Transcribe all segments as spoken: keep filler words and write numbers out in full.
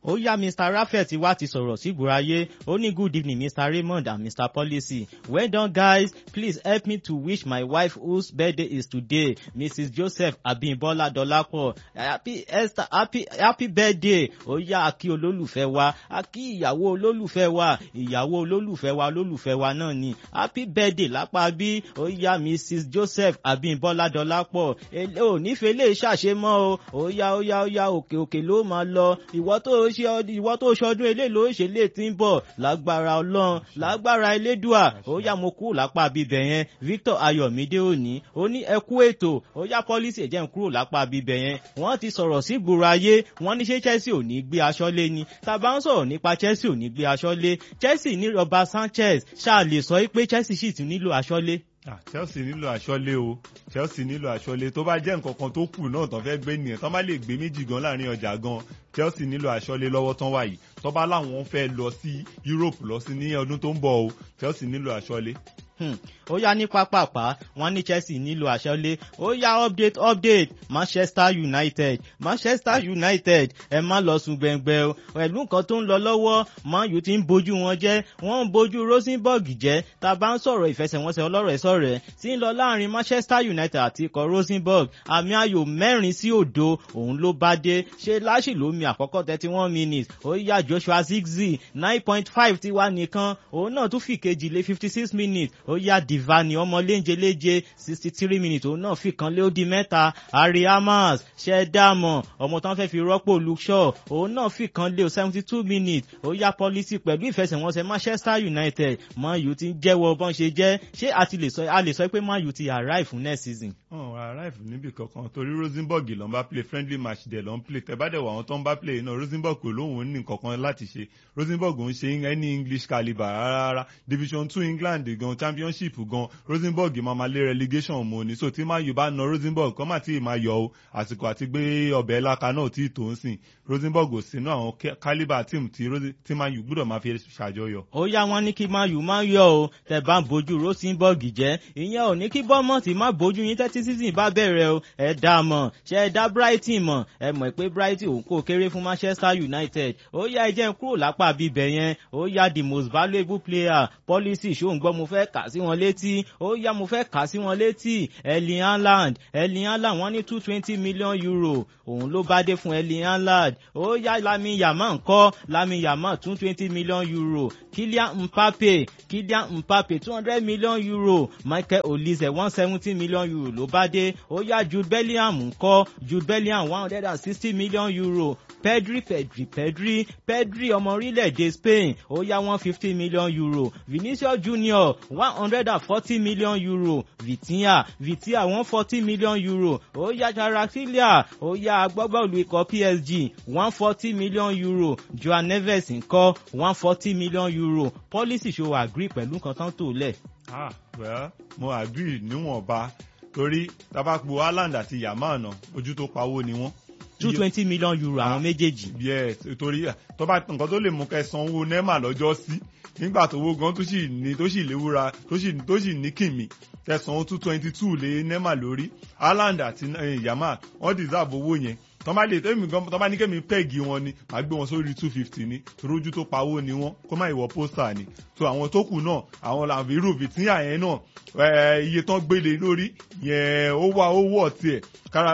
ó yá Mister Raffet wá ti sọ̀rọ̀ sí ìgbòráyé ó ní good evening Mister Raymond and Mister Policy, well done guys, please help me to wish my wife whose birthday is today, Missus Joseph Abimbola Dolapo, happy Esther happy happy birthday. Ó yá akí olólùfẹ́ wa, akí ìyàwó olólùfẹ́ wa, ìyàwó olólùfẹ́ wa olólùfẹ́ wa náà ni happy birthday lápá bí. Ó yá Missus Joseph Abimbola Dolapo, ò nífẹ̀ẹ́ lè ṣàṣe mọ́ o. Ó yá ó yá ó yá òkè òkè ló máa lọ, ìwọ tó ṣe ìwọ tó ṣọdún eléyìí ló ṣe lè tí ń bọ̀ lágbára Ọlọ́run lágbára Elédùà. Ó yá mo kú lápá bíbẹ̀ yẹn Victor Ayọ̀mídé òní ó ní ẹ kú ètò. Ó yá Policy ẹ̀jẹ̀ ń kúrò lápá bíbẹ̀ yẹn, wọ́n ti sọ̀rọ̀ sí gbòòrò ayé, wọ́n ní ṣé Chelsea ò ní gbé aṣọ lé ni. Tá bá ń sọ̀rọ̀ nípa Chelsea ò ní gbé aṣọ lé, Chelsea ní Robert Sanchez, ṣáà lè sọ pé Chelsea sì tún nílò aṣọ lé. Ah, Chelsea nílò aṣọ́lé o, Chelsea nílò aṣọ́lé tó bá jẹ́ nǹkan kan tó kù náà tán fẹ́ gbé nìyẹn tán bá lè gbé méjì gan láàrin ọjà gan. Chelsea nílò aṣọ́lé lọ́wọ́ tán wà yìí tó bá láwọn fẹ́ lọ sí Europe lọ sí ní ọdún tó ń bọ̀ o, Chelsea nílò aṣọ́lé. Hmm. Ó yá ní pápápá wọ́n ní Chelsea nílò aṣọ́lé. Ó yá update update Manchester United Manchester United ẹ má lọ sùn gbẹngbẹ o pẹ̀lú nǹkan tó ń lọ lọ́wọ́ Man U ti ń bojú wọn jẹ́, wọ́n ń bojú Rosenborg jẹ́. Tá bá ń sọ̀rọ̀ ìfẹsẹ̀wọnsẹ̀ ọlọ́rẹ̀ sọ̀rẹ̀ tí ń lọ láàrin Manchester United àti ikọ̀ Rosenborg, àmì ayò mẹ́rin sí òdo òun ló bá dé. Ṣé láṣì ló mi àkọ́kọ́ thirty one minutes. Ó yá Joshua Zirkzee nine point five ti wá nìkan, òun náà tún fi kejì lé fifty six minutes. Ó yá Divani ọmọ léńjeléje sixty three minutes òun náà fi kan lé ó di mẹ́ta. Harry Hamas ṣẹ́dámọ̀ ọmọ tán fẹ́ fi rọ́pò Luke Shaw òun náà fi kan lé ó seventy two minutes. Ó yá Policy pẹ̀lú ìfẹsẹ̀wọnsẹ̀ Manchester United Man U ti ń jẹ́wọ́ bọ́n ṣe jẹ́. Ṣé a ti lè sọ a lè sọ pé Man U ti arrive fún next season? Oh, arrive níbi kankan torí Rosenborg ló ń bá play friendly match dẹ̀ ló ń play tẹ́bádẹ̀ wà àwọn tó ń bá play náà Rosenborg kò lóhùn ní kankan láti ṣe. Rosenborg ń ṣe any English calibre rárá, Division two England gan Championship gan Rosenborg máa máa lé relegation mọ́ ni, so tí Man U bá na Rosenborg kọ́ máa tí ì máa yọ o, àsìkò àti gbé ọbẹ̀ láka náà tí ì tó ń sìn. Rosenborg ò sínú àwọn calibre team tí Man U gbọ́dọ̀ máa fi ṣàjọyọ̀. Ó yá wọn ní kí Man U máa yọ o, tẹ́ bá ń bojú Rosenborg jẹ́, ìyẹn ò ní kí Bournemouth má bojú yín tẹ́tí season bá bẹ̀rẹ̀ o. Ẹ dá mọ̀, ṣe ẹ dá Brighton mọ̀, ẹ mọ̀ pé Brighton òun kò kéré fún Manchester United. Ó yá ẹ jẹ́ ń kúrò lápá bíbẹ̀ yẹn. Ó yá the most valuable player Policy ṣó ń gbọ́ mo fẹ́ kà sí wọn létí. Ó yá mo fẹ́ kà sí wọn létí. Erling Haaland Erling Haaland wọ́n ní two twenty million euro òun ló bá dé fún Erling Haaland. Ó yá Lamine Yamal ńkọ́, Lamine Yamal two twenty million euro. Kylian Mbappe Kylian Mbappe two hundred million euro. Michael Olise one seventy million euro ló bá dé. Ó yá Jude Bellingham ńkọ́, Jude Bellingham one hundred sixty million euro. Pedri Pedri Pedri Pedri ọmọ orílẹ̀-èdè Spain ó yá one fifty million euro. Vinicius Junior one hundred forty million euro. Vitinha Vitinha one forty million euro. Ó yá Kvaratskhelia ó yá agbábọ́ọ̀lù ikọ̀ P S G one forty million euro. Joao Neves ńkọ́ one forty million euro. Policy ṣó agree pẹ̀lú nǹkan tán tó lẹ̀. Ah well mo agree níwọ̀nba torí tabakpo Haaland àti Yamal náà ojú tó pawó ni wọ́n. two twenty million euro àwọn méjèèjì. Yes torí tó bá nǹkan tó lè mú kẹsàn owó Neymar lọ́jọ́ sí nígbà tó owó gan tó sì ní tó sì léwúra tó sì tó sì ní kìmí kẹsàn ó two twenty two lé Neymar lórí. Haaland àti Yamal wọ́n deserve owó yẹn. Tọ́ bá lè tẹ́mi gan tọ́ bá ní kẹ́mi pẹ́ẹ̀gì wọn ni màá gbé wọn sórí two fifty ni torójú tó pawó ni wọ́n kó má ìwọ pósítà ni. So àwọn tó kù náà àwọn làǹfì irú Vitinha yẹn náà iye tán gbélé lórí yẹn ó wà ó wọ̀ tiẹ̀ kára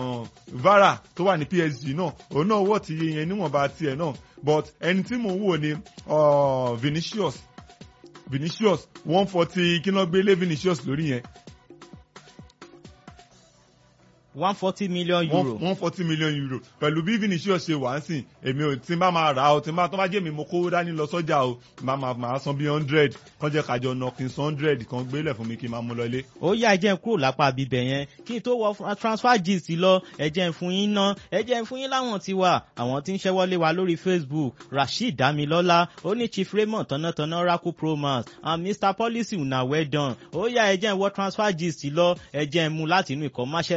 Vara tó wà ní P S G náà òun náà wọ̀ ti yẹn níwọ̀nba tiẹ̀ náà but ẹni tí mò ń wò ni Vinicius Vinicius one forty kí náà gbélé Vinicius lórí yẹn. one forty million euro. one forty million euro pẹ̀lú bí Vinicius ṣe wà ń sìn èmi ò tí n bá máa rà ó tí n bá tó bá jẹ́ mi mo kó dání lọ sọ́jà o máa máa máa san bí hundred kan jẹ́ kájọ nọ kí n san hundred kan gbélẹ̀ fún mi kí n máa mú lọlé. Ó yá ẹ jẹ́ n kúrò lápá bíbẹ̀ yẹn kí n tó wọ transfer gist lọ ẹ jẹ́ n fún yín ná ẹ jẹ́ n fún yín láwọn tí wà àwọn tí ń ṣẹ́wọ́lé wa lórí Facebook. Rasheed Damilọ́lá ó ní Chief Raymond tọ̀nàtọ̀nà Oracle Promax and Mister Policy una well done. Ó yá ẹ jẹ́ n wọ transfer gist lọ ẹ jẹ́ n mú láti inú ikọ̀ Manchester United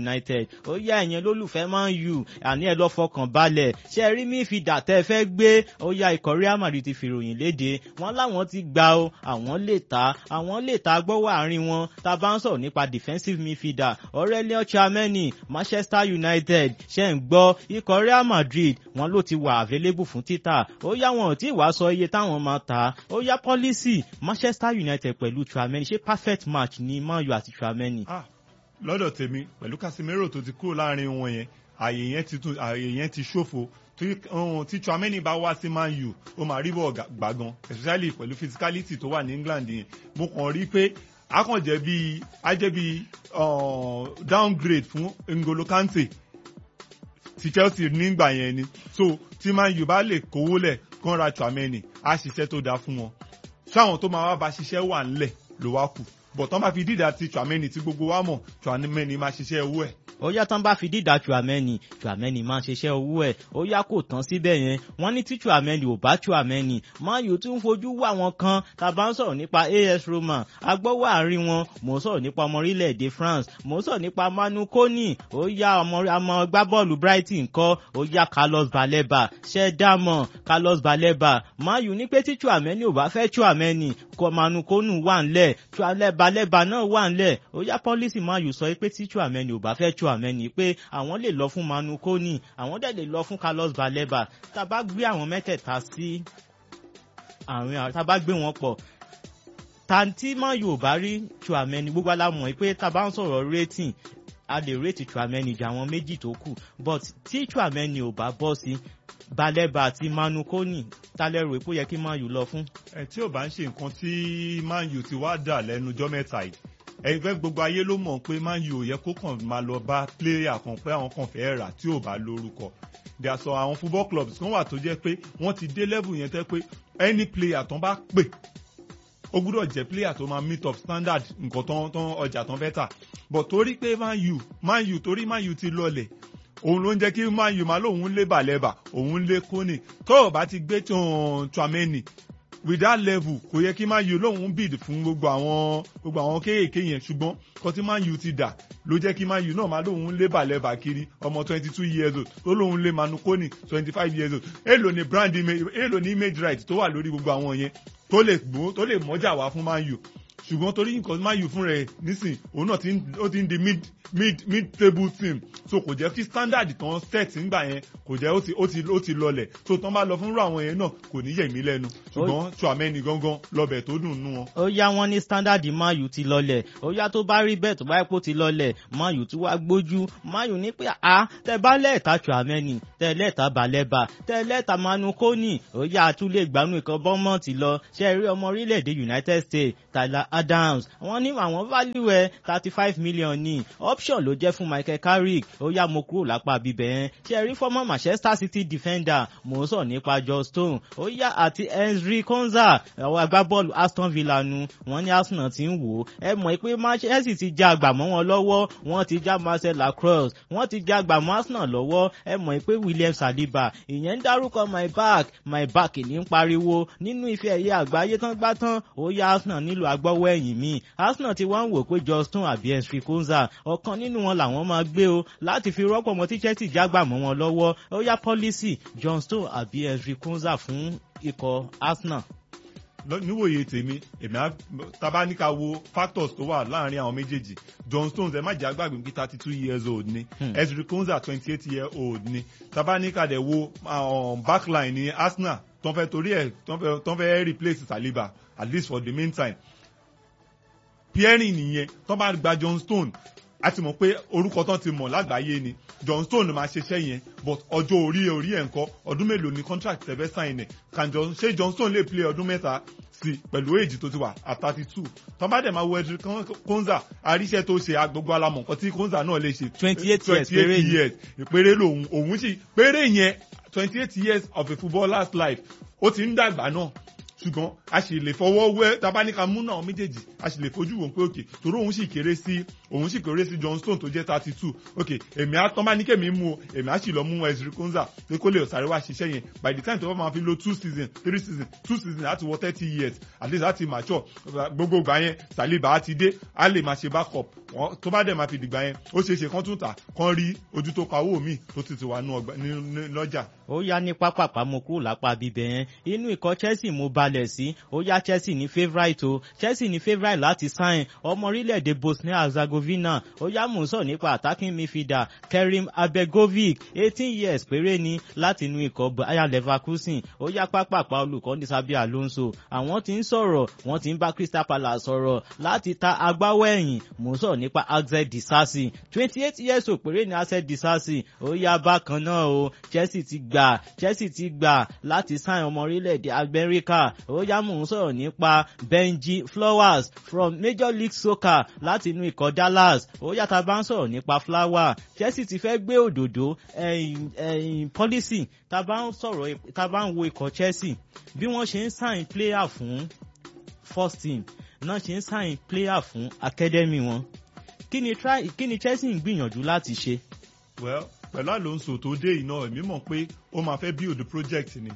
United ó yá ẹ̀yẹn lólùfẹ́ Man U àní ẹ lọ fọkàn balẹ̀ ṣe rí mífìdà tẹ́ fẹ́ gbé ó yá ikọ̀ Real Madrid ti fìròyìn léde wọ́n láwọn ti gbà ó àwọn lè ta àwọn lè ta gbọ́wọ́ àárín wọn tá a bá ń sọ̀rọ̀ nípa defensive midfielder Aurelien Tchouameni Manchester United ṣe ń gbọ́ ikọ̀ Real Madrid wọn ló ti wà available fún títà ó yá wọn ò tí ì wá sọ iye táwọn máa tà ó yá policy Manchester United pẹ̀lú Tchouameni ṣé perfect match ni Man U àti Tchouameni. Ah, lọ́dọ̀ tèmi pẹ̀lú Casemiro tó ti kúrò láàrin wọn yẹn àyè yẹn ti tún àyè yẹn ti ṣòfò tí Tchouameni bá wá sí Man U ó máa rí bọ̀ gbàgán especially pẹ̀lú physicality tó wà ní England yẹn mo kàn rí pé a kàn jẹ́ bí a jẹ́ bí downgrade fún N'Golo Kante ti Chelsea nígbà yẹn ni so tí Man U bá lè kówó lẹ̀ kán ra Tchouameni á ṣiṣẹ́ tó dáa fún wọn ṣáwọn tó máa wá bá ṣiṣẹ́ wà ńlẹ̀ ló wá kù bọ̀ tán bá fi dídà ti Tchouameni tí gbogbo wa mọ̀ Tchouameni máa ṣiṣẹ́ owó ẹ̀. ó yá tán bá fi dídà Tchouameni Tchouameni máa ṣiṣẹ́ owó ẹ̀ ó yá kò tán síbẹ̀ yẹn wọ́n ní tí Tchouameni ò bá Tchouameni Man U tún fojú wá wọn kan tá a bá ń sọ̀rọ̀ nípa A S Roma agbọ́wọ́ àárín wọn mò ń sọ̀rọ̀ nípa ọmọ orílẹ̀-èdè France mò ń sọ̀rọ̀ nípa Manu Koni ó yá ọmọ gbábọ́ọ̀lù Brighton kọ́ ó yá Carlos Baleba ṣẹ́ dámọ̀ Carlos Baleba Man U ní pé tí Tchouameni ò bá fẹ́ Tchouameni kọ Manu Koni wà ńlẹ̀ Baleba náà wà ńlẹ̀ ó yá policy Man U sọ pé tí Tchouameni ò bá fẹ́ Tchouameni pé àwọn lè lọ fún Manu Koni àwọn dẹ̀ lè lọ fún Carlos Baleba tá bá gbé àwọn mẹ́tẹ̀ẹ̀ta sí àwọn tá bá gbé wọn pọ̀ tàǹtí Man U ò bá rí Tchouameni gbogbo alámọ̀ pé tá bá ń sọ̀rọ̀ rating a lè rate Tchouameni ju àwọn méjì tó kù but tí Tchouameni ò bá bọ́ sí Baleba àti Manu Koni tálẹ́rù èpò yẹ kí Man U lọ fún. ẹ tí ò bá ń ṣe nǹkan tí Man U ti wá dà lẹ́nu ọjọ́ mẹ́ta yìí ẹgbẹ́ gbogbo ayé ló mọ̀ pé Man U ò yẹ kó kàn máa lọ bá pléyà kan pé àwọn kan fẹ́ rà tí ò bá lórúkọ dàsọ àwọn football clubs kan wà tó jẹ́ pé wọ́n ti dé level yẹn tẹ́ pé any player tán bá pè ó gbúdọ̀ jẹ́ player tó máa meet up standard nǹkan tán tán ọjà tán fẹ́ tà but torí pé Man U Man U torí Man U ti lọlẹ̀ òun ló ń jẹ́ kí Man U máa lóun lé Baleba òun lé Koni tó o bá ti gbé Tchouameni with that level kò yẹ kí Man U lóun bid fún gbogbo àwọn gbogbo àwọn kéékèèké yẹn ṣùgbọ́n kan tí Man U ti dà ló jẹ́ kí Man U náà máa lóun lé Baleba kiri ọmọ twenty two years old tó lóun lé Manu Koni twenty five years old èlò ní brand image èlò ní image right tó wà lórí gbogbo àwọn yẹn tó lè gbó tó lè mọ́jà wá fún Man U ṣùgbọ́n torí nǹkan Man U fún rẹ̀ nísìn òun náà ó ti ń di mid mid mid table team so kò jẹ́ kí standard tán set nígbà yẹn kò jẹ́ ó ti ó ti ó ti lọlẹ̀ so tán bá lọ fún irú àwọn yẹn náà kò ní yẹ̀ mí lẹ́nu ṣùgbọ́n Tchouameni gangan lọ́bẹ̀ tó dùn nú wọn. ó yá wọn ní standard Man U ti lọlẹ̀ ó yá tó bá rí bẹ́ẹ̀ tó bá yẹ kó ti lọlẹ̀ Man U tún wá gbójú Man U ní pé a tẹ bá lẹ́ẹ̀ta Tchouameni tẹ lẹ́ẹ̀ta Baleba tẹ lẹ́ẹ̀ta Manu Koni ó yá tún lè gbanú ìkan bọ́mọ̀tì lọ ṣe rí ọmọ orílẹ̀-èdè United States Tyler Adams wọ́n ní àwọn value ẹ̀ thirty five million ní option ló jẹ́ fún Michael Carrick ó yá mo kúrò lápá bíbẹ̀ yẹn ṣe rí former Manchester City defender mò ń sọ nípa John Stone ó yá àti Ezri Konsa àwọn agbábọ́ọ̀lù Aston Villa nu wọ́n ní Arsenal ti ń wò ó ẹ mọ̀ pé Manchester ti já àgbà mọ́ wọn lọ́wọ́ wọ́n ti já Marcel Lacroix wọ́n ti já àgbà mọ́ Arsenal lọ́wọ́ ẹ mọ̀ pé William Saliba ìyẹn ń dárúkọ my back my back ní ń pariwo nínú ife ẹ̀yẹ àgbáyé tán gbá tán ó yá Arsenal nílò agbọ́wọ́ ẹ̀yìn míì Arsenal ti wá ń wò pé John Stone àbí Ezri Konsa ọ̀kan nínú wọn làwọn máa gbé o láti fi rọ́pò mọ́ tí Chelsea jágbà mọ́ wọn lọ́wọ́ ó yá policy John Stone àbí Ezri Konsa fún ikọ̀ Arsenal. níwòye tèmi èmi tábà ní ká wo factors tó wà láàrin àwọn méjèèjì John Stones ẹ má jẹ́ àgbàgbé pé thirty two years old ni hmm. Ezri Konsa twenty eight year old ni tábà ní ká dẹ̀ wo um, backline ní Arsenal tó ń fẹ́ torí ẹ̀ tó ń fẹ́ replace Saliba at least for the meantime pairing nìyẹn tó bá gba John Stone a ti mọ̀ pé orúkọ tán ti mọ̀ lágbàáyé ni John Stone máa ṣiṣẹ́ yẹn but ọjọ́ orí orí ẹ̀ ńkọ́ ọdún mélòó ni contract tẹ̀fẹ́ sign ẹ̀ kan John ṣé John Stone lè play ọdún mẹ́ta sí pẹ̀lú èjì tó ti wà at thirty two tán bá dẹ̀ máa wo Ezri Konsa àríṣẹ́ tó ṣe agbègbè alamọ̀ nǹkan tí Konsa náà lè ṣe twenty eight years péré years péré lòun òun sì péré yẹn twenty eight years of a footballer's life ó ti ń dàgbà náà ṣùgbọ́n a sì lè fọwọ́ wẹ́ tabaníkà mú náà méjèèjì a sì lè fojú wọn pé òkè torí òun sì kéré sí òun sì kéré sí John Stone tó jẹ́ thirty two òkè èmi á tán bá ní kèmí mú o èmi á sì lọ mú Ezri Konsa pé kó lè sáré wá ṣiṣẹ́ yẹn by the time tó bá máa fi lo two season three season two season láti wọ thirty years at least láti mature gbogbo ìgbà yẹn Saliba á ti dé á lè máa ṣe backup wọn tó bá dẹ̀ máa fi dìgbà yẹn ó ṣeé ṣe kán tún tà kán rí ojú tó kawó mi tó ti ti wà ní lọ́jà. ó yá ní pápápá mo kúrò lápá bíbẹ̀ yẹn inú ikọ̀ Chelsea mo balẹ̀ sí ó yá Chelsea ní favourite o Chelsea ní favourite láti sign ọmọ orílẹ̀-èdè Bosnia Herzegovina ó yá mò ń sọ nípa attacking midfielder Kerim Abegovic eighteen years péré ni láti inú ikọ̀ Bayer Leverkusen ó yá pápápá olùkọ́ni Xabi Alonso àwọn tí ń sọ̀rọ̀ wọ́n ti ń bá Crystal Palace sọ̀rọ̀ láti ta agbáwẹ̀yìn mò ń sọ nípa Axel Disasi twenty eight years old péré ni Axel Disasi ó yá bákan náà o Chelsea ti gbà Chelsea ti gbà láti sign ọmọ orílẹ̀-èdè Amẹ́ríkà ó yá mò ń sọ̀rọ̀ nípa Benji Flowers from Major League Soccer láti inú ikọ̀ Dallas ó yá tá bá ń sọ̀rọ̀ nípa Flower Chelsea ti fẹ́ gbé òdòdó ẹ̀yìn ẹ̀yìn policy tá bá ń sọ̀rọ̀ tá bá ń wo ikọ̀ Chelsea bí wọ́n ṣe ń sign player fún first team náà ṣe ń sign player fún academy wọn kí ni try kí ni Chelsea ń gbìyànjú láti ṣe. well pẹ̀lú Alonso tó dé iná èmi mọ̀ pé ó máa fẹ́ build the project ni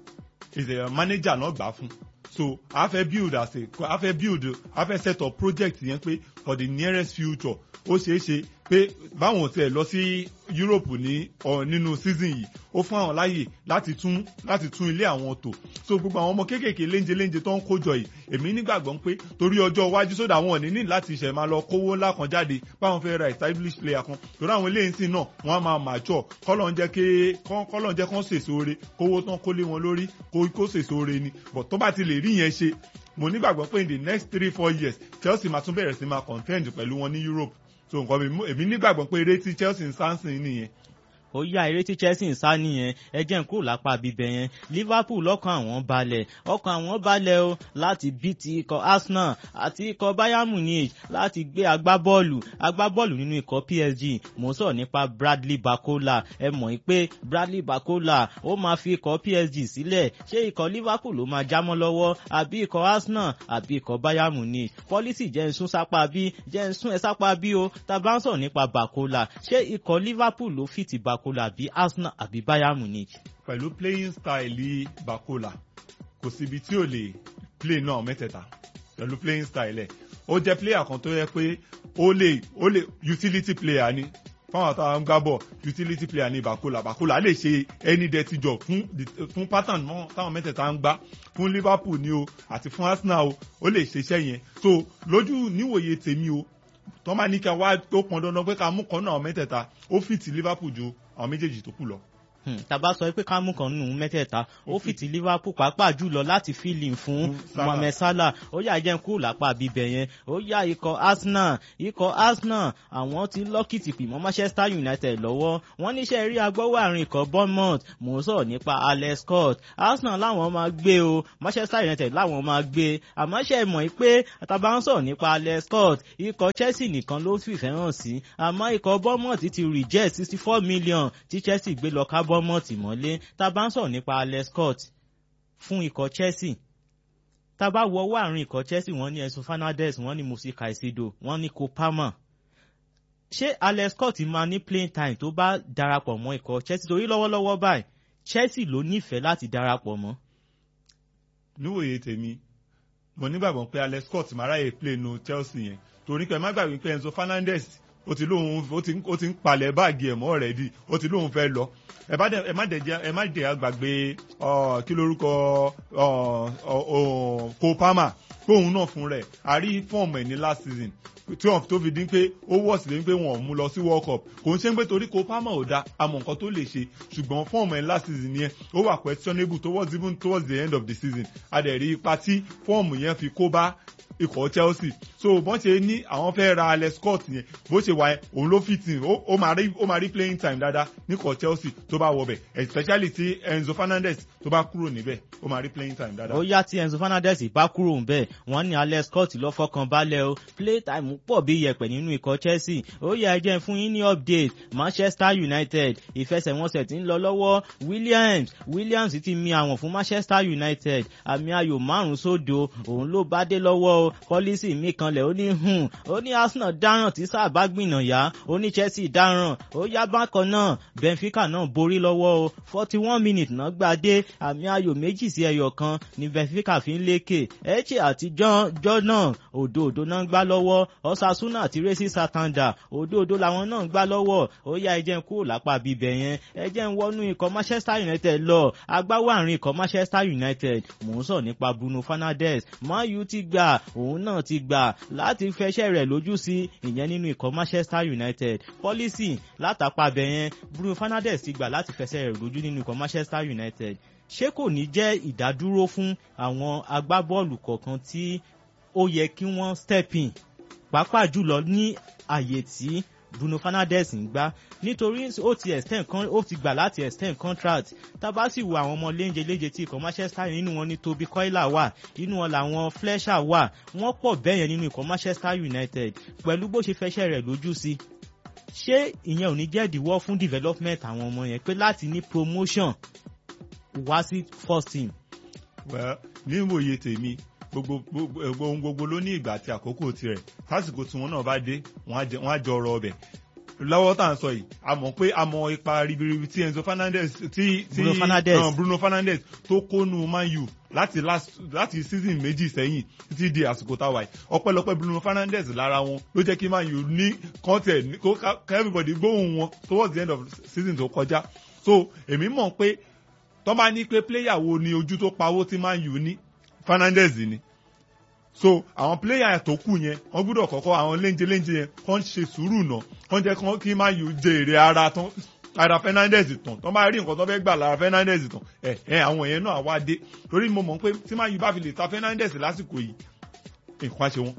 is a manager náà gbà fún so a fẹ́ build as a a fẹ́ build a fẹ́ set up project yẹn pé for the nearest future ó ṣeé ṣe pé báwọn tiẹ̀ lọ sí Europe ní ọ nínú season yìí ó fún àwọn láàyè láti tún láti tún ilé àwọn tò so gbogbo àwọn ọmọ kéékèèké léńjẹ léńjẹ tó ń kójọ yìí èmi nígbàgbọ́ pé torí ọjọ́ iwájú sódà àwọn ò ní ní láti ṣẹ̀ máa lọ kówó ńlá kan jáde báwọn fẹ́ ra established player kan torí àwọn eléyìí sì náà wọ́n á máa mature kọ́lọ̀ ń jẹ́ ké kọ́lọ̀ ń jẹ́ kán sèso ore kówó tán kólé wọn lórí kó sèso ore ni but tó bá ti lè rí yẹn ṣe mo nígbàgbọ́ pé in the next three four years Chelsea máa tún bẹ̀rẹ̀ sí máa contend pẹ̀lú wọn ní Europe so nǹkan èmi nígbàgbọ́ pé eré tí Chelsea ń sáǹsìn nìyẹn. ó yá eré tí Chelsea ń sá nìyẹn ẹ jẹ́ n kúrò lápá bíbẹ̀ yẹn Liverpool lọ́kàn àwọn balẹ̀ ọkàn àwọn balẹ̀ o láti bí ti ikọ̀ Arsenal àti ikọ̀ Bayern Munich láti gbé agbábọ́ọ̀lù agbábọ́ọ̀lù nínú ikọ̀ P S G mò ń sọ̀rọ̀ nípa Bradley Barcola ẹ mọ̀ pé Bradley Barcola ó máa fi ikọ̀ P S G sílẹ̀ ṣé ikọ̀ Liverpool ló máa jámọ́ lọ́wọ́ àbí ikọ̀ Arsenal àbí ikọ̀ Bayern Munich policy jẹ́ ń sún sápá bí jẹ́ ń sún ẹ sápá bí o tá a bá ń sọ̀rọ̀ nípa Barcola ṣé ikọ̀ Liverpool ló fìtì Barcola àbí Arsenal àbí Bayern Munich. pẹ̀lú playing style Barcola kò síbi tí ò lè play náà mẹ́tẹ̀ẹ̀ta pẹ̀lú playing style ẹ̀ ó jẹ́ player kan tó yẹ pé ó lè ó lè utility player ni fáwọn àtàwọn gbá bọ̀ utility player ni Barcola Barcola lè ṣe any dirty job fún fún pattern mọ́ táwọn mẹ́tẹ̀ẹ̀ta ń gbá fún Liverpool ni o àti fún Arsenal o ó lè ṣe iṣẹ́ yẹn so lójú níwòye tèmi o tó máa ní kí wá tó pọn dandan pé ká mú kan náà mẹ́tẹ̀ẹ̀ta ó fìtì Liverpool ju àwọn méjèèjì tó kù lọ. tàbá sọ pé ká mú kan nínú mẹ́tẹ̀ẹ̀ta ó fìtì Liverpool pàápàá jùlọ láti fílìn fún Mohamed Salah ó yà jẹ́ kú lápá bíbẹ̀ yẹn ó yà ikọ̀ Arsenal ikọ̀ Arsenal àwọn ti lọ́kìtì pì mọ́ Manchester United lọ́wọ́ wọ́n níṣẹ́ rí agbọ́wọ́ àárín ikọ̀ Bournemouth mò ń sọ̀rọ̀ nípa Alex Scott Arsenal láwọn máa gbé o Manchester United láwọn máa gbé àmọ́ ṣe mọ̀ pé tàbá ń sọ̀rọ̀ nípa Alex Scott ikọ̀ Chelsea nìkan ló fìfẹ́ hàn sí àmọ́ ikọ̀ Bournemouth ti reject sixty four million tí Chelsea gbé lọ ká Bournemouth mọ́lé tá bá ń sọ̀rọ̀ nípa Alex Scott fún ikọ̀ Chelsea tá bá wọ ọwọ́ àárín ikọ̀ Chelsea wọ́n ní Enzo Fernandez wọ́n ní Musa Caicedo wọ́n ní Cole Palmer ṣé Alex Scott máa ní playing time tó bá darapọ̀ mọ́ ikọ̀ Chelsea torí lọ́wọ́lọ́wọ́ báyìí Chelsea ló nífẹ̀ẹ́ láti darapọ̀ mọ́. níwòye tèmi mo nígbàgbọ́ pé Alex Scott máa ráyè play no Chelsea yẹn torí pé má gbàgbé pé Enzo Fernandez ó ti lóun ó ti ó ti ń palẹ̀ báàgì ẹ̀ mọ́ already ó ti lóun fẹ́ lọ ẹ bá dẹ ẹ má dẹ ẹ má dẹ àgbàgbé kí lórúkọ Cole Palmer pé òun náà fún rẹ̀ àrí fọ́ọ̀mù ẹ̀ ní last season tí wọ́n tó fi dín pé ó wọ̀ sí lẹ́yìn pé wọ́n mú lọ sí World Cup kò ń ṣe ń pé torí Cole Palmer ò da àmọ́ nǹkan tó lè ṣe ṣùgbọ́n fọ́ọ̀mù ẹ̀ last season yẹn ó wà questionable towards even towards the end of the season a dẹ̀ rí ipa tí fọ́ọ̀mù yẹn fi kó bá ikọ̀ Chelsea so bọ́n ṣe ní àwọn fẹ́ ra Alex Scott yẹn bó ṣe wà yẹn òun ló fit in ó máa rí ó máa rí playing time dáadáa níkọ̀ Chelsea tó bá wọ bẹ̀ especially tí Enzo Fernandez tó bá kúrò níbẹ̀ ó máa rí playing time dáadáa. ó yá tí Enzo Fernandez bá kúrò níbẹ̀ wọ́n ní Alex Scott lọ fọkàn balẹ̀ o play time pọ̀ bí yẹpẹ̀ nínú ikọ̀ Chelsea ó yá ẹ jẹ́ fún yín ní update Manchester United ìfẹsẹ̀wọnsẹ̀ tí ń lọ lọ́wọ́ Williams Williams ti mi àwọn fún Manchester United àmì ayò márùn sódò òun ló bá dé lọ́wọ́ o pọ́lísì mi kanlẹ̀ ó ní hùn ó ní Arsenal dáràn tí sáà bá gbìnà yá ó ní Chelsea dáràn ó yá bákan náà Benfica náà borí lọ́wọ́ o forty one minutes náà gbadé àmì ayò méjì sí ẹyọ kan ní Benfica fi ń lékè Elche àti Jordan òdo òdo náà ń gbá lọ́wọ́ Osasuna àti Racing Santander òdo òdo làwọn náà ń gbá lọ́wọ́ ó yá ẹ jẹ́ n kúrò lápá bíbẹ̀ yẹn ẹ jẹ́ n wọnú ikọ̀ Manchester United lọ agbáwọ̀ àárín ikọ̀ Manchester United mò ń sọ nípa Bruno Fernandes Man U ti gbà òun náà ti gbà láti fẹsẹ̀ rẹ̀ lójú sí ìyẹn nínú ikọ̀ Manchester United policy látàpá bẹ̀ yẹn Bruno Fernandes ti gbà láti fẹsẹ̀ rẹ̀ lójú nínú ikọ̀ Manchester United ṣé kò ní jẹ́ ìdádúró fún àwọn agbábọ́ọ̀lù kọ̀ọ̀kan tí ó yẹ kí wọ́n step in pàápàá jùlọ ní àyè tí Bruno Fernandes ń gbá nítorí ó ti extend ó ti gbà láti extend contract tábà sì wo àwọn ọmọ léńjẹ léńjẹ tí ikọ̀ Manchester nínú wọn ní Toby Coyla wà inú wọn làwọn Fletcher wà wọ́n pọ̀ bẹ́ẹ̀ yẹn nínú ikọ̀ Manchester United pẹ̀lú bó ṣe fẹsẹ̀ rẹ̀ lójú sí ṣé ìyẹn ò ní jẹ́ ìdíwọ́ fún development àwọn ọmọ yẹn pé láti ní promotion wá sí first team. well ní ìwòye tèmi gbogbo gbogbo ohun gbogbo ló ní ìgbà àti àkókò tirẹ̀ lásìkò tí wọn náà bá dé wọn á jọ ọ̀rọ̀ ọbẹ̀ lọ́wọ́ tá à ń sọ yìí a mọ̀ pé a mọ̀ ipa ribiribi tí Enzo Fernandez tí tí Bruno Fernandes no, Bruno Fernandes tó kónú Man U láti last láti season méjì sẹ́yìn títí di àsìkò táwa yìí ọpẹ́lọpẹ́ Bruno Fernandes lára wọn ló jẹ́ kí Man U ní content kó everybody gbóhùn wọn towards the end of season tó kọjá so èmi mọ̀ pé tó bá ní pé player wo ni ojú tó pawó tí Man U ní Fernandes ni so àwọn player tó kù yẹn wọ́n gbọ́dọ̀ kọ́kọ́ àwọn léńjẹ léńjẹ yẹn kàn ṣe sùúrù náà kàn jẹ́ kí Man U jẹ èrè ara tán ara Fernandes tán tán bá rí nǹkan tó fẹ́ gbà lára Fernandes tán ẹ ẹ àwọn yẹn náà wá dé torí mo mọ̀ pé tí Man U bá fi lè ta Fernandes lásìkò yìí nǹkan ṣe wọ́n.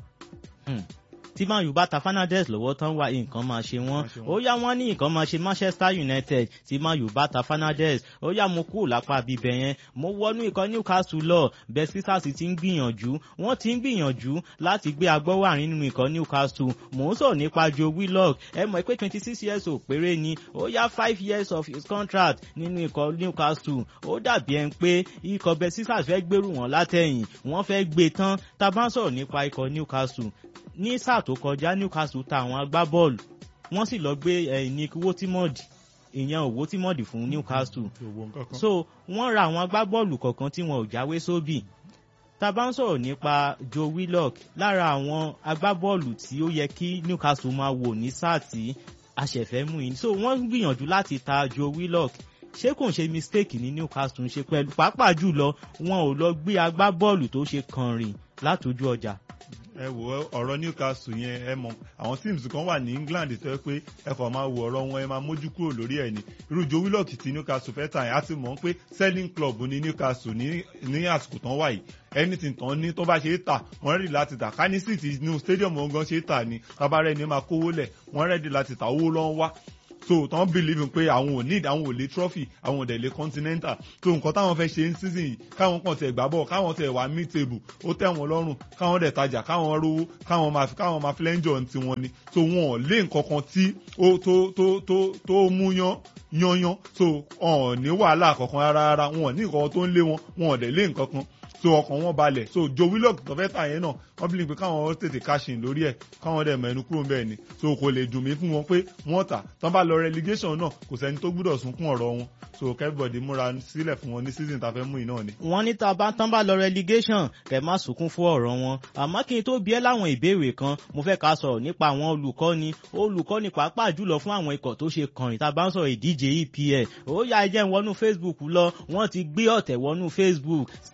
tí Man U bá ta Fernandes lọ́wọ́ tán wá nǹkan máa ṣe wọ́n ó yá wọ́n ní nǹkan máa ṣe Manchester United tí Man U bá ta Fernandes ó yá mo kú lápá bíbẹ̀ yẹn mo wọnú ikọ̀ Newcastle lọ Bessisas ti ń gbìyànjú wọ́n ti ń gbìyànjú láti gbé agbọ́wọ́ àárín nínú ikọ̀ Newcastle mò ń sọ̀rọ̀ nípa Joe Willock ẹ mọ̀ pé twenty six years old péré ni ó yá five years of his contract nínú ikọ̀ Newcastle ó dàbí ẹn pé ikọ̀ Bessisas fẹ́ gbèrú wọn látẹ̀yìn wọ́n fẹ́ gbé tán tá a bá ń sọ̀rọ̀ nípa ikọ̀ Newcastle ní sáà tó kọjá Newcastle ta àwọn agbábọ́ọ̀lù wọ́n sì lọ gbé ẹ̀ Nick Wotimodi ìyẹn òwò Timodi fún Newcastle so wọ́n ra àwọn agbábọ́ọ̀lù kọ̀ọ̀kan tí wọn ò jáwé sóbì tá a bá ń sọ̀rọ̀ nípa Joe Willock lára àwọn agbábọ́ọ̀lù tí ó yẹ kí Newcastle máa wò ní sáà tí aṣẹ̀fẹ́ mú yìí so wọ́n gbìyànjú láti ta Joe Willock ṣé kò ń ṣe mistake ní Newcastle ń ṣe pẹ̀lú pàápàá jùlọ wọn ò lọ gbé agbábọ́ọ̀lù tó ṣe kànrìn látòjú ọjà. ẹ wo ọ̀rọ̀ Newcastle yẹn ẹ mọ̀ àwọn teams kan wà ní England tó yẹ pé ẹ kàn máa wo ọ̀rọ̀ wọn ẹ máa mójú kúrò lórí ẹ̀ ní irú Joe Willock tí Newcastle fẹ́ tà yẹn á ti mọ̀ pé selling club ní Newcastle ní ní àsìkò tán wà yìí anything tán ní tó bá ṣe é tà wọ́n rẹ́dì láti tà ká ní síìtì inú stadium wọn gan ṣe é tà ní tabarẹ́ ni máa kówó lẹ̀ wọ́n rẹ́dì láti tà owó lọ́n wá so tán believe pé àwọn ò need àwọn ò lè trophy àwọn ò dẹ̀ lè continental so nǹkan táwọn fẹ́ ṣe ń season yìí káwọn kàn tẹ̀ gbá bọ̀ káwọn tẹ̀ wá mid table ó tẹ̀ wọ́n lọ́rùn káwọn dẹ̀ tajà káwọn rówó káwọn máa káwọn máa flẹ́ńjọ̀ ti wọn ni so wọn ò lé nǹkan kan tí ó tó tó tó tó mú yán yányán so wọn ò ní wàhálà kankan rárá rárá wọn ò ní nǹkan tó ń lé wọn wọn ò dẹ̀ lé nǹkan kan so ọkàn wọn balẹ̀ so Joe Willock tó fẹ́ tà yẹn náà wọ́n bí pé káwọn tètè cashin lórí ẹ̀ káwọn dẹ̀ mẹ́nu kúrò bẹ́ẹ̀ ni so kò lè dùn mí fún wọn pé wọ́n tà tán bá lọ relegation náà kò sẹ́ni tó gbúdọ̀ sunkún ọ̀rọ̀ wọn so everybody múra sílẹ̀ fún wọn ní season tá a fẹ́ mú yìí náà ni. wọ́n ní tán bá lọ relegation kẹ̀ má sunkún fún ọ̀rọ̀ wọn àmọ́ kí n tó bi ẹ́ láwọn ìbéèrè kan mo fẹ́ ká sọ̀rọ̀ nípa àwọn olùkọ́ni olùkọ́ni pàápàá jùlọ fún àwọn ikọ̀ tó ṣe kànrìn tá a bá ń sọ̀rọ̀ ìdíje E P L ó yá ẹjẹ́ wọnú Facebook lọ wọ́n ti gbé ọ̀tẹ̀ wọnú Facebook Stella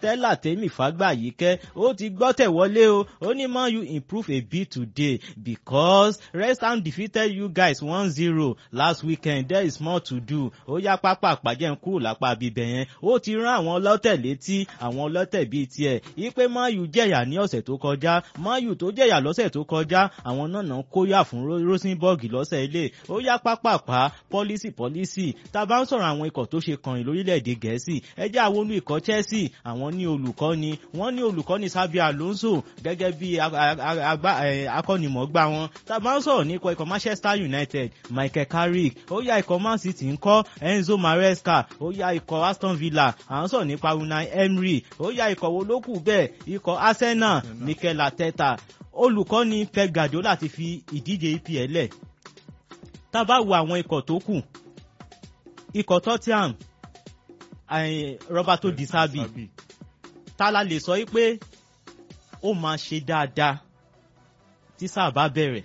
Tèmi Fágbàyíkẹ́ ó ti gbọ́ tẹ̀ wọlé o ó ní Man U improve a bit today because West Ham defeated you guys one zero last weekend there is more to do ó yá pápá àpàjẹ́ ń kúrò lápá bíbẹ̀ yẹn ó ti rán àwọn ọlọ́tẹ̀ létí àwọn ọlọ́tẹ̀ bíi tiẹ̀ ipe Man U jẹ̀yà ní ọ̀sẹ̀ tó kọjá Man U tó jẹ̀yà lọ́sẹ̀ tó kọjá àwọn náà náà kóyà fún Rosenborg lọ́sẹ̀ ilé ó yá pápápá pọ́lísì pọ́lísì tá a bá ń sọ̀rọ̀ àwọn ikọ̀ tó ṣe kànrìn lórílẹ̀‐èdè Gẹ̀ẹ́sì ẹ jẹ́ àwọn olú ikọ̀ Chelsea àwọn ní olùkọ́ni wọ́n ní olùkọ́ni Xabi Alonso gẹ́gẹ́ bí akọ́nimọ̀ọ́gbá wọn tá a bá ń sọ̀rọ̀ nípa ikọ̀ Manchester United Michael Carrick ó yá ikọ̀ Man City ńkọ́ Enzo Maresca ó yá ikọ̀ Aston Villa à ń sọ̀rọ̀ nípa Unai Emery ó yá ikọ̀ wo ló kù bẹ́ẹ̀ ikọ̀ Arsenal Mikel Arteta olùkọ́ni Pep Guardiola ti fi ìdíje E P L lẹ̀ tá a bá wo àwọn ikọ̀ tó kù ikọ̀ Tottenham Roberto Di Serbi tá la lè sọ pé ó máa ṣe dáadáa tí sáà bá bẹ̀rẹ̀.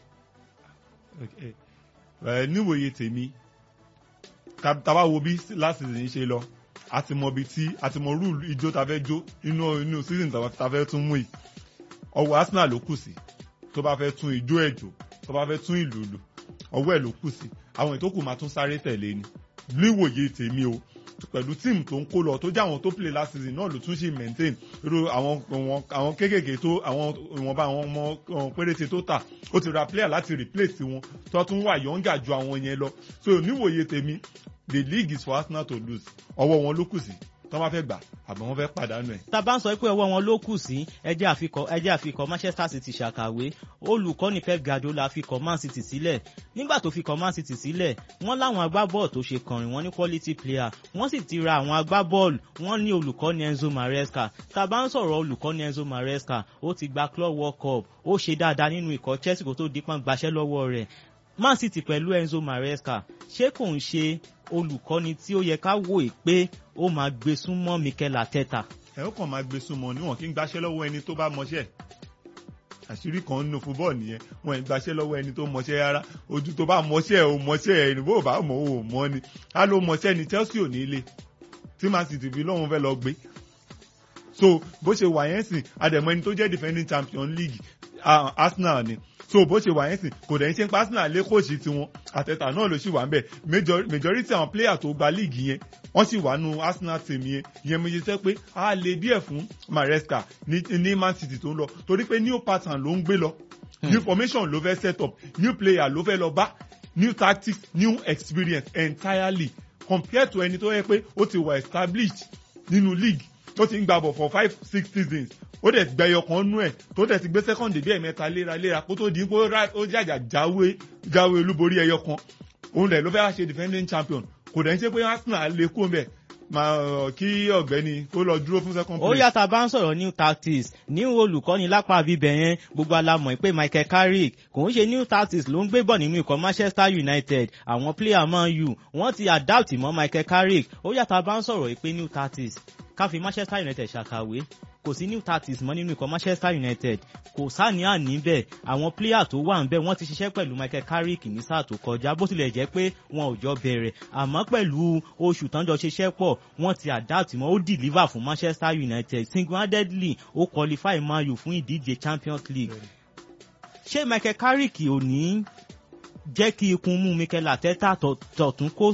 níwòye tèmi tá bá wo bí last season ṣe lọ a ti mọ ibi tí a ti mọ rúùlù ijó ta fẹ́ jó inú inú season ta fẹ́ tún mú yìí ọwọ́ Arsenal ló kù sí tó bá fẹ́ tún ijó ẹ̀jò tó bá fẹ́ tún ìlú lò ọwọ́ ẹ̀ ló kù sí àwọn ìtókù máa tún sáré tẹ̀lé ni níwòye tèmi o pẹ̀lú tíìmù tó ń kó lọ tó jẹ́ àwọn tó play last season náà ló tún ṣe maintain irú àwọn àwọn kéékèèké tó àwọn ìwọ̀nba àwọn ọmọ péréte tó tà ó ti ra player láti replace wọn tó tún wà younger ju àwọn yẹn lọ so níwòye tèmi the league is for Arsenal to lose ọwọ́ wọn ló kù sí tó bá fẹ́ gbà àbọ̀ wọn fẹ́ pàdánù ẹ̀. tá a bá ń sọ pé ọwọ́ wọn ló kù sí ẹjẹ́ àfikọ́ ẹjẹ́ àfikọ́ Manchester City ṣàkàwé olùkọ́ni Pep Guardiola fikọ́ Man City sílẹ̀ nígbà tó fikọ́ Man City sílẹ̀ wọ́n láwọn agbábọ́ọ̀lù tó ṣe kànrìn wọ́n ní quality player wọ́n sì ti ra àwọn agbábọ́ọ̀lù wọ́n ní olùkọ́ni Enzo Maresca tá a bá ń sọ̀rọ̀ olùkọ́ni Enzo Maresca ó ti gba Club World Cup ó ṣe dáadáa nínú ikọ̀ Chelsea kó tó dípọ́n gbaṣẹ́ lọ́wọ́ rẹ̀ Man City pẹ̀lú Enzo Maresca ṣé kò ń ṣe olùkọ́ni tí ó yẹ ká wò é pé ó máa gbé súnmọ́ Mikel Arteta. ẹ ó kàn máa gbé súnmọ́ níwọ̀n kí n gbaṣẹ́ lọ́wọ́ ẹni tó bá mọṣẹ́ àṣírí kan nínú fúbọ́ọ̀ nìyẹn wọn ì gbaṣẹ́ lọ́wọ́ ẹni tó mọṣẹ́ rárá ojú tó bá mọṣẹ́ ò mọṣẹ́ ẹni bó bá mọ̀ ò mọ́ ni á ló mọṣẹ́ ni Chelsea ò ní ilé tí Man City fi lóun fẹ́ lọ gbé so bó ṣe wà yẹn sìn àdẹ̀mọ́ ẹni tó jẹ́ defending champion league uh, Arsenal ni so bó ṣe wà yẹn sìn kò dẹ̀ ń ṣe ń pa Arsenal lé kóòṣì tiwọn Arteta náà ló sì wà ń bẹ̀ majority àwọn player tó gba league yẹn wọ́n sì wà nù Arsenal team yẹn yẹn mo ṣe sẹ́ pé a lè díẹ̀ fún Maresca ní ní Man City tó ń lọ torí pé new pattern ló ń gbé lọ new formation ló fẹ́ set up new player ló fẹ́ lọ bá new tactics new experience entirely compared to ẹni tó yẹ pé ó ti wà established nínú league tó ti ń gbàbọ̀ for five six seasons ó dẹ̀ gbẹyọ kan nú ẹ̀ tó dẹ̀ ti gbé second bí ẹ̀mẹ́ta léraléra kó tó di pé ó jàjà jáwé jáwé olúborí ẹyọ kan òun dẹ̀ ló fẹ́ ṣe defending champion kò dẹ̀ ń ṣe pé Arsenal lè kó mbẹ̀ máa kí ọ̀gbẹ́ni kó lọ dúró fún second place. ó yàtọ̀ bá ń sọ̀rọ̀ new tactics ní olùkọ́ni lápá bíbẹ̀ yẹn gbogbo alamọ̀ pé Michael Carrick kò ń ṣe new tactics ló ń gbé bọ̀ nínú ikọ̀ Manchester United àwọn player Man U wọ́n ti adapt mọ́ Michael Carrick ó yàtọ̀ bá ń sọ̀rọ̀ pé new tactics ká fi Manchester United ṣàkàwé kò sí new tactics mọ́ nínú ikọ̀ Manchester United kò sáàní àní bẹ́ẹ̀ àwọn player tó wà ń bẹ́ẹ̀ wọ́n ti ṣiṣẹ́ pẹ̀lú Michael Carrick ní sáà tó kọjá bó tilẹ̀ jẹ́ pé wọn ò jọ bẹ̀rẹ̀ àmọ́ pẹ̀lú oṣù tán jọ ṣiṣẹ́ pọ̀ wọ́n ti adapt mọ́ ó deliver fún Manchester United single-handedly ó qualify Man U fún ìdíje Champions League ṣé Michael Carrick ò ní jẹ́ kí ikun mú Mikel Arteta tọ̀tún kó.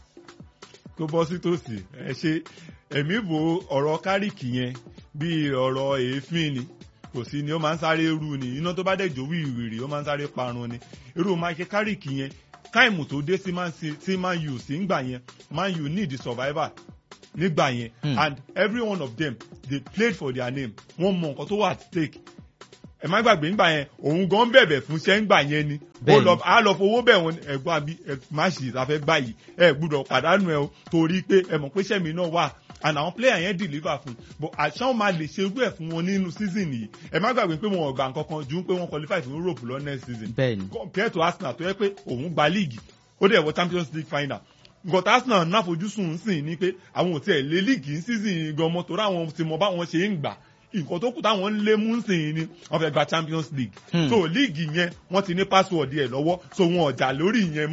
kó bọ́ sí tòsí ẹ ṣe èmi wo ọ̀rọ̀ Carrick yẹn bí ọ̀rọ̀ èéfín ni kò sí ni ó máa ń sáré rú ni iná tó bá dẹ̀ jó wìrìwìrì ó máa ń sáré parun ni irú Michael Carrick yẹn táìmù tó dé sí Man U sí ngbà yẹn Man U need the survivor nígbà yẹn mm. and every one of them they played for their name wọ́n mọ nǹkan tó wà at stake ẹ má gbàgbé ńgbà yẹn òun gan bẹ̀bẹ̀ fún ṣẹ́ ńgbà yẹn ni ó lọ á lọ fowó bẹ̀ wọn ẹ̀gbọ́n àbí má ṣì ìsàfẹ́ gbà yìí ẹ gbúdọ̀ pàdánù ẹ o torí pé ẹ mọ̀ pé ṣẹ́mi náà wà and àwọn player yẹn deliver fún but àṣà wọn máa lè ṣe irú ẹ̀ fún wọn nínú season yìí ẹ má gbàgbé pé wọn ò gbà nǹkan kan ju pé wọ́n qualify fún Europe lọ next season compared to Arsenal tó yẹ pé òun gba league ó dẹ̀ wọ Champions League final nǹkan tí Arsenal náà fojúsùn sí ni pé àwọn ò tiẹ̀ lé league ní season gan mọ́ torí àwọn ti mọ báwọn ṣe ń gbà nǹkan tó kù táwọn ń lé mú sí ni wọ́n fẹ́ gba Champions League hmm. so league yẹn wọ́n ti ní password ẹ̀ lọ́wọ́ so wọn ò jà lórí ìyẹn mọ́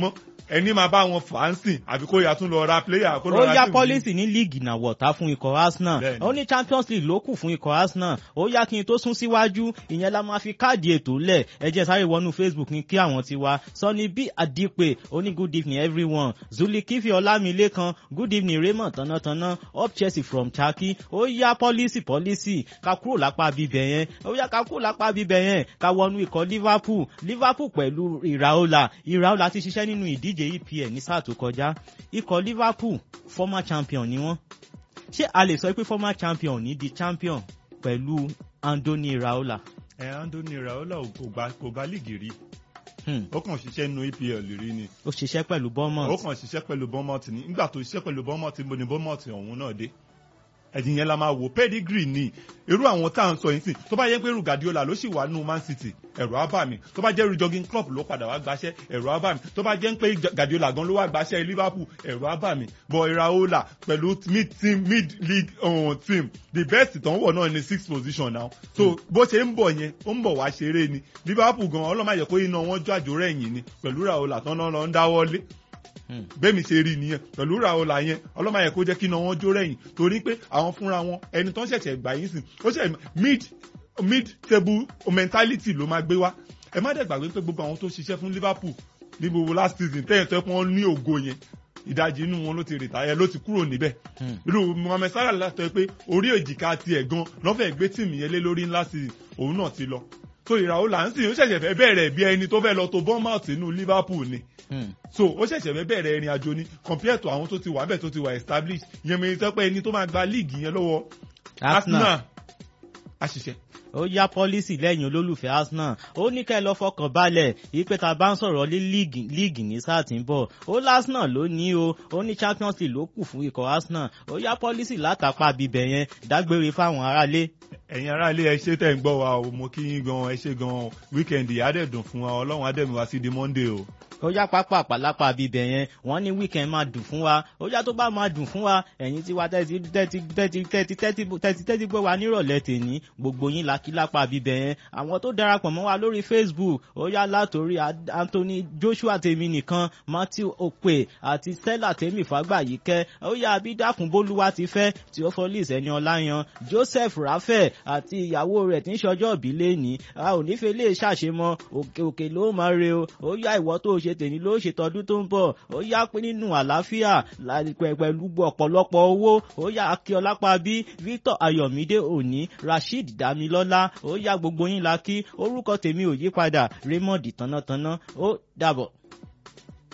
ẹni máa bá wọn fà á sìn àbí kó yà tún lọ ra player kó lọ ra ó yá policy ní league náà wọ̀tá fún ikọ̀ Arsenal Bẹ́ẹ̀ni. ó ní Champions League ló kù fún ikọ̀ Arsenal ó yá kí n tó sún síwájú ìyẹn la máa fi káàdì ètò lẹ̀ ẹ jẹ́ sáré wọnú Facebook ní kí àwọn ti wá Sunny B Adipe ó ní good evening everyone Zuli Kifi Ọlámilékan good evening Raymond Tánátáná up Chelsea from Turkey ó yá policy policy ká kúrò lápá bíbẹ̀ yẹn ó yá ká kúrò lápá bíbẹ̀ yẹn ká wọnú ikọ̀ Liverpool Liverpool pẹ̀lú Iraola Iraola ti ṣiṣẹ́ nínú ìdíje E P L ní sáà tó kọjá ikọ̀ Liverpool former champion ni wọ́n ṣé a lè sọ pé former champion ní di champion pẹ̀lú Andoni Iraola. ẹ Andoni Iraola kò gba kò gba líìgì rí Hmm. ó kàn ṣiṣẹ́ nínú E P L rí ni ó ṣiṣẹ́ pẹ̀lú Bournemouth. ó kàn ṣiṣẹ́ pẹ̀lú Bournemouth ní nígbà tó ṣiṣẹ́ pẹ̀lú Bournemouth ní Bournemouth ọ̀hún náà dé ẹ̀dín yẹn la máa wò pedigree ni irú àwọn tá à ń sọ yìí sìn tó bá yẹ pé irú Guardiola ló sì wà nínú Man City ẹ̀rọ á bà mí tó bá jẹ́ irú Jurgen Klopp ló padà wá gbaṣẹ́ ẹ̀rọ á bà mí tó bá jẹ́ pé Guardiola gan ló wá gbaṣẹ́ Liverpool ẹ̀rọ á bà mí but Iraola pẹ̀lú mid team mid league um, team the best tó ń wọ̀ náà ní sixth position now so mm. bó ṣe ń bọ̀ yẹn ó ń bọ̀ wá ṣeré ni Liverpool gan ọlọ́mọ àyẹ̀ kó iná wọn jọ àjò rẹ̀ yìn ni pẹ̀lú Iraola tán náà lọ ń dáwọ́lé bẹ́ẹ̀mi ṣe rí nìyẹn pẹ̀lú Iraola yẹn ọlọ́mọ yẹn kó jẹ́ kí iná wọn jó rẹ̀yìn torí pé àwọn fúnra wọn ẹni tó ń ṣẹ̀ṣẹ̀ gbà yín sìn ó ṣe mid mid table mentality ló máa gbé wá ẹ má dẹ̀ gbàgbé pé gbogbo àwọn tó ṣiṣẹ́ fún Liverpool ní gbogbo last season tẹ́yìn tó pọ́n ní ògo yẹn ìdajì inú wọn ló ti rìtáyà ló ti kúrò níbẹ̀ irú Mohammed Salah látọ̀ pé orí èjìká tiẹ̀ gan lọ́fẹ̀ẹ́ gbé tíìmù yẹn lé lórí ńlá season òun náà ti lọ so Iraola ń sìn ó ṣẹ̀ṣẹ̀ fẹ́ bẹ̀rẹ̀ bí ẹni tó fẹ́ lọ tó Bournemouth nínú Liverpool ni so ó ṣẹ̀ṣẹ̀ fẹ́ bẹ̀rẹ̀ ìrìn àjò ni compared to àwọn tó ti wà bẹ́ẹ̀ tó ti wà established yẹn mi sọ pé ẹni tó máa gba league yẹn lọ́wọ́ Arsenal àṣìṣe. ó yá pọ́lísì lẹ́yìn olólùfẹ́ Arsenal ó ní kẹ́ ẹ lọ fọkàn balẹ̀ ìpè tá a bá ń sọ̀rọ̀ lé líìgì ní sáà tí ń bọ̀ ó lásánà ló ní o ó ní Champions League ló kù fún ikọ̀ Arsenal ó yá pọ́lísì látàpá bíbẹ̀ yẹn dágbére fáwọn aráalé. ẹ̀yin aráalé ẹ ṣé tẹ̀ ń gbọ́ wa o mo kí yín gan ẹ ṣé gan wíkẹ̀ndì adẹ́dùn fún wa ọlọ́run adẹ́mi wá sí di Monday o. ó yá pápá àpàlápà bíbẹ̀ yẹn wọ́n ní weekend máa dùn fún wa ó yá tó bá máa dùn fún wa ẹ̀yin tí wa tẹ́tí tẹ́tí tẹ́tí tẹ́tí tẹ́tí tẹ́tí gbọ́ wa nírọ̀lẹ́ tèní gbogbo yín lákìlápà bíbẹ̀ yẹn àwọn tó darapọ̀ mọ́ wa lórí Facebook ó yá látòrí Anthony Joshua tèmi nìkan Matthew Okpe àti Stella tèmi Fàgbàyíkẹ́ ó yá Abídàkùn Bólúwa ti fẹ́ Theophilus ẹni ọláyan Joseph Raphael àti ìyàwó rẹ̀ tí ń ṣọjọ́ ìbí lẹ́ni a ò nífẹ̀ẹ́ lè ṣàṣemọ́ òkè òkè ló máa re o ó yá ìwọ tó ṣe tèmi ló ṣe tọdún tó ń bọ̀ ó yá pé nínú àlàáfíà pẹ̀lú ọ̀pọ̀lọpọ̀ owó ó yá akíọlápá bí Victor Ayọ̀mídé òní Rasheed Damilọ́lá ó yá gbogbo yín la kí orúkọ tèmi ò yí padà Raymond Tánátáná ó dàbọ̀.